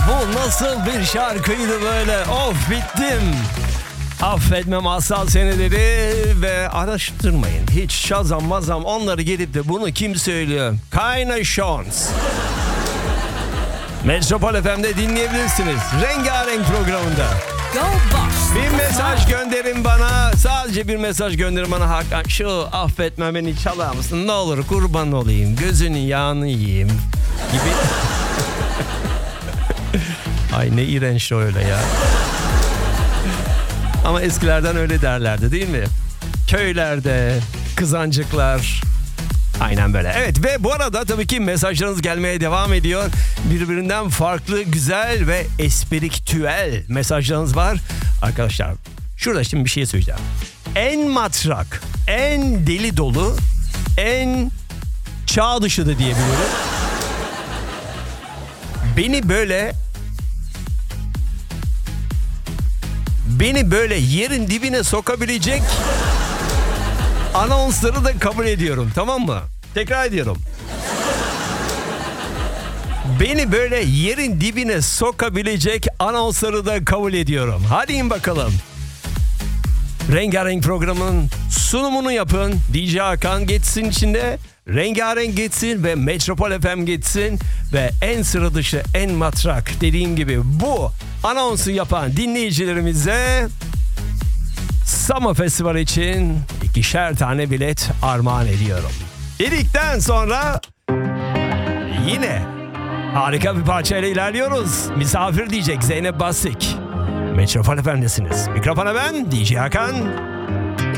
Bu nasıl bir şarkıydı böyle? Of, bittim. Affetmem asal seneleri ve araştırmayın. Hiç şazam mazam onları gelip de bunu kim söylüyor? Kaynaşons. Metropol FM'de dinleyebilirsiniz. Rengarenk programında. Go Box. Bir mesaj gönderin bana. Sadece bir mesaj gönderin bana. Hakan, şu affetme beni çalar mısın? Ne olur kurban olayım. Gözünün yağını yiyeyim. Gibi. Ay ne iğrenç öyle ya. Ama eskilerden öyle derlerdi değil mi? Köylerde, kızancıklar. Aynen böyle. Evet ve bu arada tabii ki mesajlarınız gelmeye devam ediyor. Birbirinden farklı, güzel ve espritüel mesajlarınız var. Arkadaşlar şurada şimdi bir şey söyleyeceğim. En matrak, en deli dolu, en çağ dışı da diyebilirim. Beni böyle yerin dibine sokabilecek anonsları da kabul ediyorum, tamam mı? Tekrar ediyorum. Beni böyle yerin dibine sokabilecek anonsları da kabul ediyorum. Hadi in bakalım. Rengarenk programın sunumunu yapın. DJ Hakan geçsin içinde. Rengarenk geçsin ve Metropol FM geçsin. Ve en sıra dışı, en matrak dediğim gibi bu anonsu yapan dinleyicilerimize Sama Festival için 2'şer tane bilet armağan ediyorum. Dedikten sonra yine harika bir parçayla ilerliyoruz. Misafir diyecek Zeynep Bastık. Metropol FM'desiniz. Mikrofona ben DJ Hakan.